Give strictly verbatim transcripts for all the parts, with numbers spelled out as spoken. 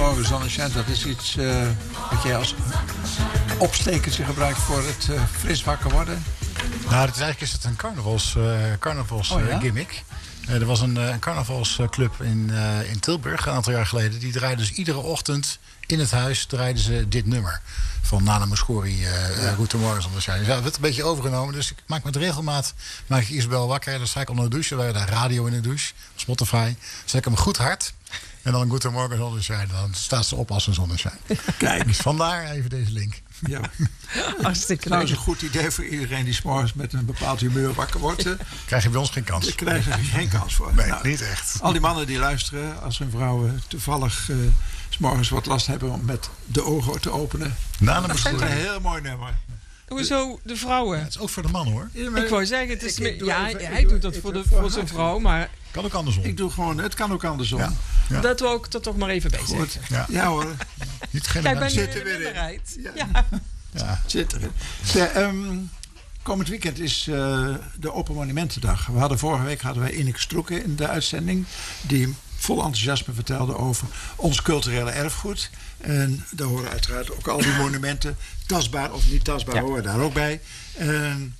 Goedemorgen Zonneschijn, dat is iets uh, wat jij als opstekertje gebruikt voor het uh, fris wakker worden? Nou, het is eigenlijk is het een carnavals, uh, carnavals oh, ja? gimmick. Uh, er was een, uh, een carnavalsclub in, uh, in Tilburg een aantal jaar geleden. Die draaiden dus iedere ochtend in het huis draaiden ze dit nummer. Van Nana Mouskouri, uh, ja. Goedemorgen Zonneschijn. Dus ja, dat werd een beetje overgenomen. Dus ik maak met regelmaat maak ik Isabel wakker. Dan sta ik onder de douche. Dan hebben we daar radio in de douche. Spotify. Dan zet ik hem goed hard. En dan Goedemorgen Zonneschijn. Dan staat ze op als een zonneschijn. Kijk. Dus vandaar even deze link. Ja. Hartstikke nou, is een goed idee voor iedereen die 's morgens met een bepaald humeur wakker wordt. Krijg je bij ons geen kans. Daar krijg je geen kans voor. Nee, nou, niet echt. Al die mannen die luisteren, als hun vrouwen toevallig uh, 's morgens wat last hebben om met de ogen te openen. Nana dat is een heel mooi nummer. Hoezo de vrouwen? Ja, het is ook voor de man hoor. Ja, ik wou zeggen, het is ik, ik ja, even, hij doe, doet dat voor, de, voor zijn vrouw, maar... Kan ook andersom. Ik doe gewoon, het kan ook andersom. Ja. Ja. Dat wil ik er toch maar even bij zeggen. Ja. ja hoor. Niet geen Kijk, ben zit je er weer in. bereid? Ja. Ja. Ja. Zit erin. De, um, komend weekend is uh, de Open Monumentendag. We hadden vorige week hadden wij Ineke Stroeken in de uitzending. Die vol enthousiasme vertelde over ons culturele erfgoed. En daar horen uiteraard ook al die monumenten, tastbaar of niet tastbaar, ja. horen daar ook bij. En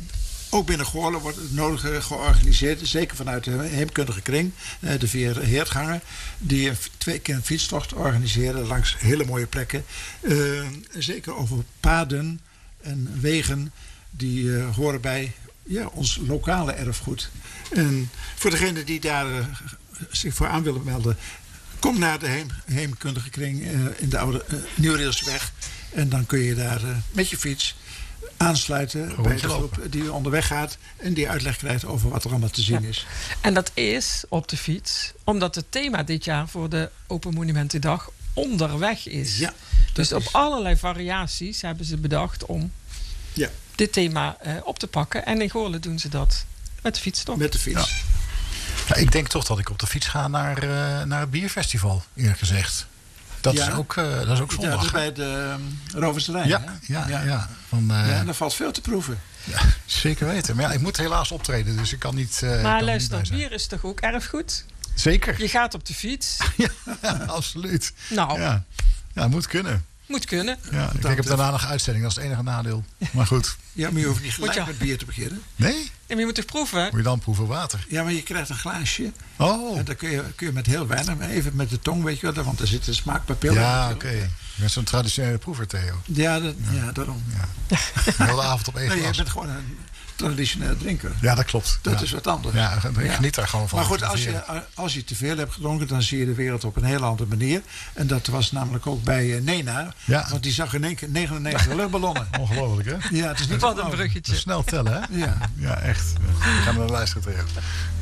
ook binnen Goorlen wordt het nodige georganiseerd. Zeker vanuit de heemkundige kring. De vier heertgangen. Die twee keer een fietstocht organiseren langs hele mooie plekken. Uh, zeker over paden en wegen. Die uh, horen bij ja, ons lokale erfgoed. En voor degenen die daar uh, zich voor aan willen melden. Kom naar de heem, heemkundige kring uh, in de oude uh, Nieuwreelsweg. En dan kun je daar uh, met je fiets aansluiten Gewoon bij de groep die onderweg gaat en die uitleg krijgt over wat er allemaal te zien ja. is. En dat is op de fiets, omdat het thema dit jaar voor de Open Monumentendag onderweg is. Ja, dus op is. allerlei variaties hebben ze bedacht om ja. dit thema uh, op te pakken. En in Goorlen doen ze dat met de fiets toch? Met de fiets. Ja. Ja, ik denk toch dat ik op de fiets ga naar, uh, naar het bierfestival, eerlijk gezegd. Dat, ja. is ook, uh, dat is ook zondag. Ja, dat is bij de um, Roversterrein. Ja, ja, ja. ja. Van, uh, ja, daar valt veel te proeven. Ja, zeker weten. Maar ja, ik moet helaas optreden, dus ik kan niet. Uh, maar kan luister, niet bier is toch ook erfgoed? Zeker. Je gaat op de fiets. ja, absoluut. Nou, ja, ja moet kunnen. Moet kunnen. Ja, ik denk op daarna nog uitzending, dat is het enige nadeel. Maar goed. Ja, maar je hoeft niet gelijk je... met bier te beginnen. Nee? Ja, maar je moet toch proeven? Moet je dan proeven water? Ja, maar je krijgt een glaasje. Oh. En dan kun je, kun je met heel weinig, even met de tong, weet je wel, want er zit een smaakpapil in. Ja, oké. Okay. Met zo'n traditionele proever, Theo. Ja, dat, ja. ja daarom. Ja. De hele avond op één nee, glas. je bent gewoon een traditioneel drinker. Ja, dat klopt. Dat ja. is wat anders. Ja, ik ja. geniet daar gewoon van. Maar goed, als je, als je te veel hebt gedronken, dan zie je de wereld op een hele andere manier. En dat was namelijk ook bij uh, Nena. Ja. Want die zag in één keer negenennegentig luchtballonnen. Ongelooflijk, hè? Ja, het is niet wat een bruggetje. Snel tellen, hè? Ja, ja echt. We gaan naar luisteren, Theo.